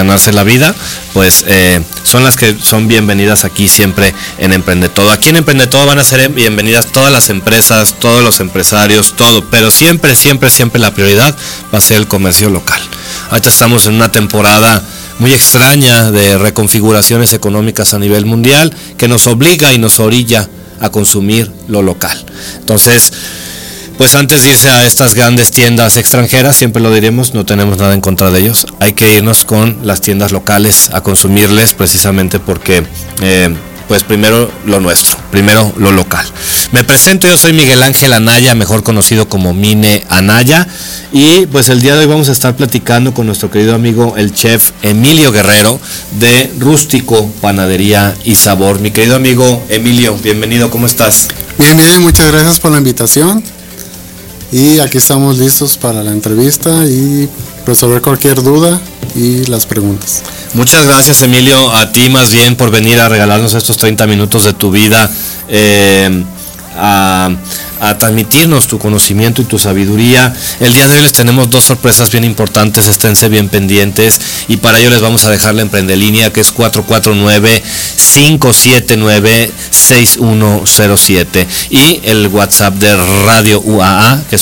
ganarse la vida, pues son las que son bienvenidas aquí siempre en Emprende Todo. Aquí en Emprende Todo van a ser bienvenidas todas las empresas, todos los empresarios, todo, pero siempre la prioridad va a ser el comercio local. Ahorita estamos en una temporada muy extraña de reconfiguraciones económicas a nivel mundial que nos obliga y nos orilla a consumir lo local. Entonces, pues antes de irse a estas grandes tiendas extranjeras, siempre lo diremos, no tenemos nada en contra de ellos, hay que irnos con las tiendas locales a consumirles, precisamente porque pues primero lo nuestro, primero lo local. Me presento, yo soy Miguel Ángel Anaya, mejor conocido como Mine Anaya, y pues el día de hoy vamos a estar platicando con nuestro querido amigo el chef Emilio Guerrero de Rústico Panadería y Sabor. Mi querido amigo Emilio, bienvenido, ¿cómo estás? Bien, muchas gracias por la invitación y aquí estamos listos para la entrevista y resolver cualquier duda y las preguntas. Muchas gracias, Emilio, a ti más bien por venir a regalarnos estos 30 minutos de tu vida, a transmitirnos tu conocimiento y tu sabiduría. El día de hoy les tenemos dos sorpresas bien importantes, esténse bien pendientes, y para ello les vamos a dejar la Emprendelínea, que es 449-579-6107, y el WhatsApp de Radio UAA, que es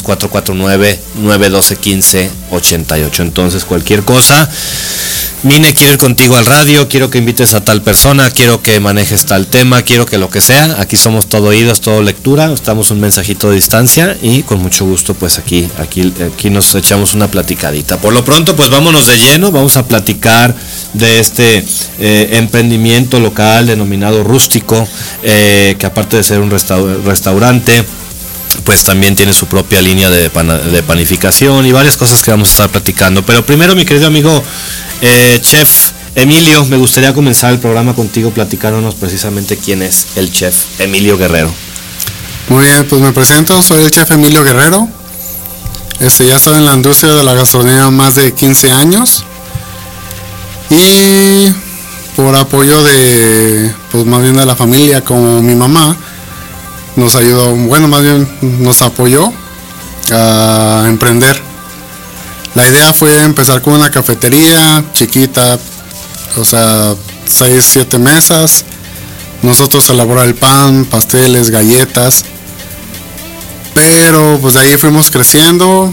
449-912-1588. Entonces, cualquier cosa, Mine, quiero ir contigo al radio, quiero que invites a tal persona, quiero que manejes tal tema, quiero que lo que sea, aquí somos todo oídos, todo lectura, estamos un mensajito de distancia y con mucho gusto pues aquí nos echamos una platicadita. Por lo pronto pues vámonos de lleno, vamos a platicar de este emprendimiento local denominado Rústico, que aparte de ser un restaurante, pues también tiene su propia línea de panificación y varias cosas que vamos a estar platicando. Pero primero, mi querido amigo chef Emilio, me gustaría comenzar el programa contigo platicándonos precisamente quién es el chef Emilio Guerrero. Muy bien, pues me presento, soy el chef Emilio Guerrero. Ya estoy en la industria de la gastronomía más de 15 años y por apoyo de, pues más bien de la familia, como mi mamá, nos ayudó, bueno, más bien nos apoyó a emprender. La idea fue empezar con una cafetería chiquita, o sea, 6-7 mesas. Nosotros elaborar el pan, pasteles, galletas. Pero pues de ahí fuimos creciendo.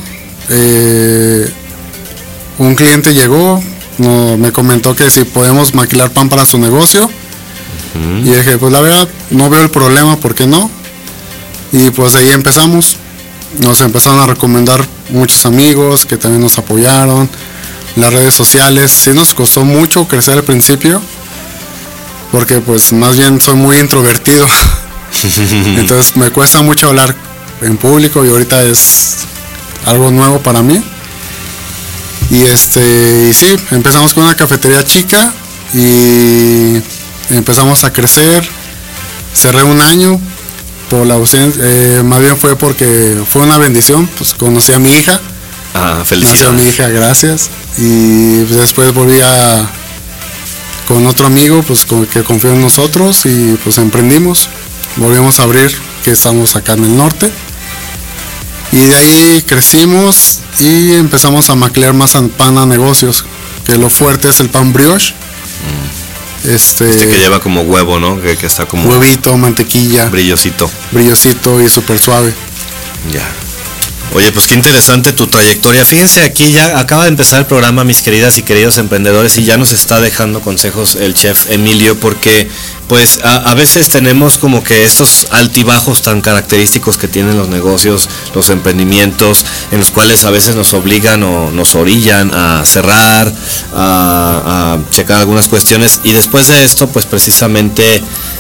Un cliente llegó, me comentó que si podemos maquilar pan para su negocio. Y dije, pues la verdad, no veo el problema, ¿por qué no? Y pues de ahí empezamos. Nos empezaron a recomendar muchos amigos que también nos apoyaron. Las redes sociales, sí nos costó mucho crecer al principio, porque pues más bien soy muy introvertido. Entonces me cuesta mucho hablar en público y ahorita es algo nuevo para mí. Y sí, empezamos con una cafetería chica y empezamos a crecer. Cerré un año por la ausencia, más bien fue porque fue una bendición, pues conocí a mi hija. Felicidades. Nació mi hija, gracias. Y pues, después volví con otro amigo pues que confió en nosotros y pues emprendimos. Volvimos a abrir, que estamos acá en el norte. Y de ahí crecimos y empezamos a maquilar más pan a negocios, que lo fuerte es el pan brioche. Que lleva como huevo, ¿no? Que está como huevito, mantequilla, brillosito y súper suave. Ya. Oye, pues qué interesante tu trayectoria. Fíjense, aquí ya acaba de empezar el programa, mis queridas y queridos emprendedores, y ya nos está dejando consejos el chef Emilio, porque pues a veces tenemos como que estos altibajos tan característicos que tienen los negocios, los emprendimientos, en los cuales a veces nos obligan o nos orillan a cerrar, a checar algunas cuestiones, y después de esto pues precisamente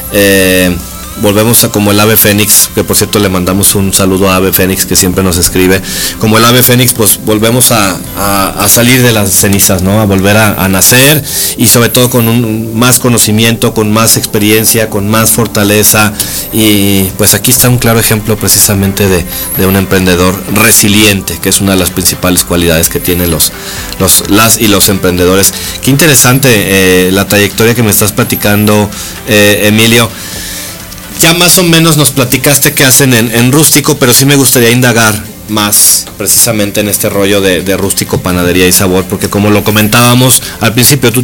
volvemos a como el ave fénix, que por cierto le mandamos un saludo a Ave Fénix, que siempre nos escribe. Como el ave fénix, pues volvemos a salir de las cenizas, ¿no? A volver a nacer, y sobre todo con más conocimiento, con más experiencia, con más fortaleza. Y pues aquí está un claro ejemplo precisamente de un emprendedor resiliente, que es una de las principales cualidades que tienen los emprendedores. Qué interesante la trayectoria que me estás platicando, Emilio. Ya más o menos nos platicaste qué hacen en Rústico, pero sí me gustaría indagar más precisamente en este rollo de Rústico Panadería y Sabor, porque como lo comentábamos al principio, tú